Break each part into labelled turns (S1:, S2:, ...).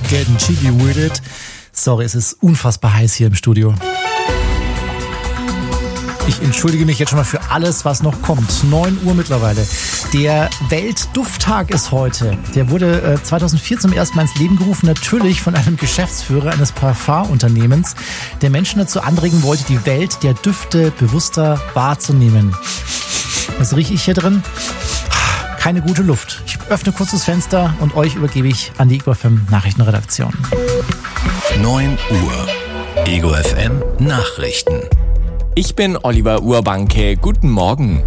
S1: getting cheeky with it. Sorry, es ist unfassbar heiß hier im Studio. Ich entschuldige mich jetzt schon mal für alles, was noch kommt. 9 Uhr mittlerweile. Der Weltdufttag ist heute. Der wurde 2004 zum ersten Mal ins Leben gerufen, natürlich von einem Geschäftsführer eines Parfumunternehmens, der Menschen dazu anregen wollte, die Welt der Düfte bewusster wahrzunehmen. Was rieche ich hier drin? Keine gute Luft. Ich öffne kurz das Fenster und euch übergebe ich an die Ego FM Nachrichtenredaktion.
S2: 9 Uhr. Ego FM Nachrichten.
S3: Ich bin Oliver Urbanke. Guten Morgen.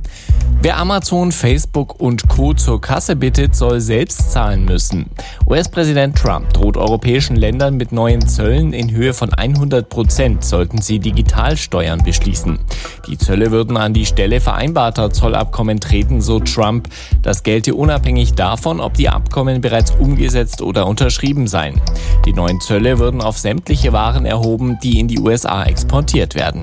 S3: Wer Amazon, Facebook und Co. zur Kasse bittet, soll selbst zahlen müssen. US-Präsident Trump droht europäischen Ländern mit neuen Zöllen in Höhe von 100%, sollten sie Digitalsteuern beschließen. Die Zölle würden an die Stelle vereinbarter Zollabkommen treten, so Trump. Das gelte unabhängig davon, ob die Abkommen bereits umgesetzt oder unterschrieben seien. Die neuen Zölle würden auf sämtliche Waren erhoben, die in die USA exportiert werden.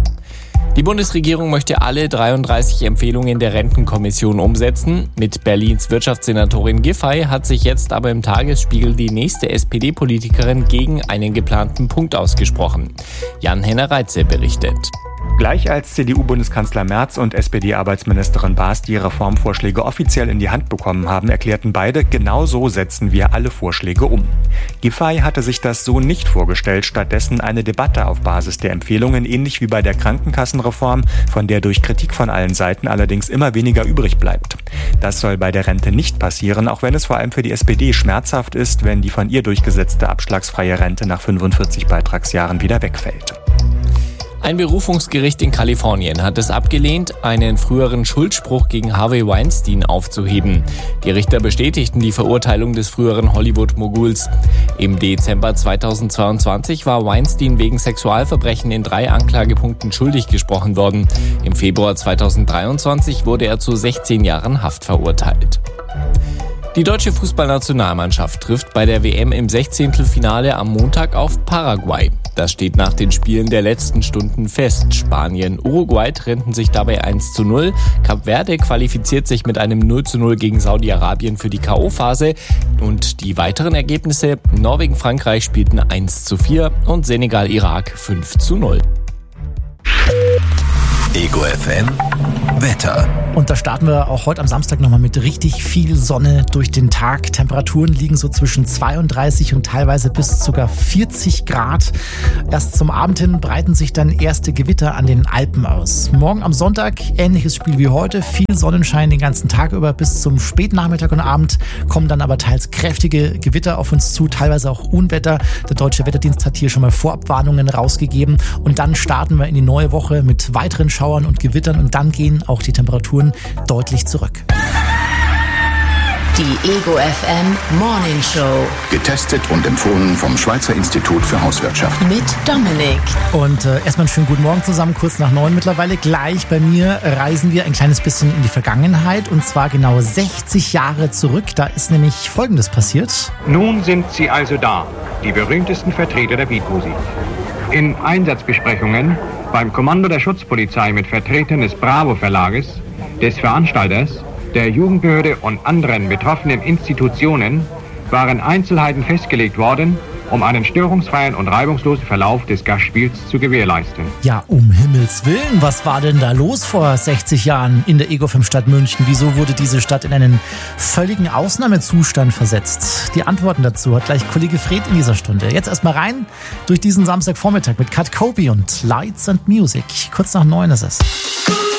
S3: Die Bundesregierung möchte alle 33 Empfehlungen der Rentenkommission umsetzen. Mit Berlins Wirtschaftssenatorin Giffey hat sich jetzt aber im Tagesspiegel die nächste SPD-Politikerin gegen einen geplanten Punkt ausgesprochen. Jan-Henner Reitze berichtet.
S4: Gleich als CDU-Bundeskanzler Merz und SPD-Arbeitsministerin Baas die Reformvorschläge offiziell in die Hand bekommen haben, erklärten beide, genau so setzen wir alle Vorschläge um. Giffey hatte sich das so nicht vorgestellt, stattdessen eine Debatte auf Basis der Empfehlungen, ähnlich wie bei der Krankenkassenreform, von der durch Kritik von allen Seiten allerdings immer weniger übrig bleibt. Das soll bei der Rente nicht passieren, auch wenn es vor allem für die SPD schmerzhaft ist, wenn die von ihr durchgesetzte abschlagsfreie Rente nach 45 Beitragsjahren wieder wegfällt.
S3: Ein Berufungsgericht in Kalifornien hat es abgelehnt, einen früheren Schuldspruch gegen Harvey Weinstein aufzuheben. Die Richter bestätigten die Verurteilung des früheren Hollywood-Moguls. Im Dezember 2022 war Weinstein wegen Sexualverbrechen in 3 Anklagepunkten schuldig gesprochen worden. Im Februar 2023 wurde er zu 16 Jahren Haft verurteilt. Die deutsche Fußballnationalmannschaft trifft bei der WM im 16. am Montag auf Paraguay. Das steht nach den Spielen der letzten Stunden fest. Spanien, Uruguay trennten sich dabei 1:0. Kap Verde qualifiziert sich mit einem 0:0 gegen Saudi-Arabien für die K.O.-Phase. Und die weiteren Ergebnisse: Norwegen, Frankreich spielten 1:4 und Senegal, Irak 5:0.
S2: Ego FM Wetter.
S1: Und da starten wir auch heute am Samstag nochmal mit richtig viel Sonne durch den Tag. Temperaturen liegen so zwischen 32 und teilweise bis sogar 40 Grad. Erst zum Abend hin breiten sich dann erste Gewitter an den Alpen aus. Morgen am Sonntag ähnliches Spiel wie heute. Viel Sonnenschein den ganzen Tag über bis zum Spätnachmittag und Abend. Kommen dann aber teils kräftige Gewitter auf uns zu, teilweise auch Unwetter. Der Deutsche Wetterdienst hat hier schon mal Vorabwarnungen rausgegeben. Und dann starten wir in die neue Woche mit weiteren Schauern und Gewittern. Und dann gehen auch die Temperaturen deutlich zurück.
S5: Die Ego FM Morning Show.
S6: Getestet und empfohlen vom Schweizer Institut für Hauswirtschaft.
S5: Mit Dominik.
S1: Und erstmal einen schönen guten Morgen zusammen, kurz nach 9 mittlerweile. Gleich bei mir reisen wir ein kleines bisschen in die Vergangenheit und zwar genau 60 Jahre zurück. Da ist nämlich Folgendes passiert.
S7: Nun sind sie also da, die berühmtesten Vertreter der Beatmusik. In Einsatzbesprechungen beim Kommando der Schutzpolizei mit Vertretern des Bravo-Verlages, des Veranstalters, der Jugendbehörde und anderen betroffenen Institutionen waren Einzelheiten festgelegt worden, um einen störungsfreien und reibungslosen Verlauf des Gastspiels zu gewährleisten.
S1: Ja, um Himmels Willen, was war denn da los vor 60 Jahren in der Ego FM Stadt München? Wieso wurde diese Stadt in einen völligen Ausnahmezustand versetzt? Die Antworten dazu hat gleich Kollege Fred in dieser Stunde. Jetzt erstmal rein durch diesen Samstagvormittag mit Cut Kobe und Lights and Music. Kurz nach 9 ist es.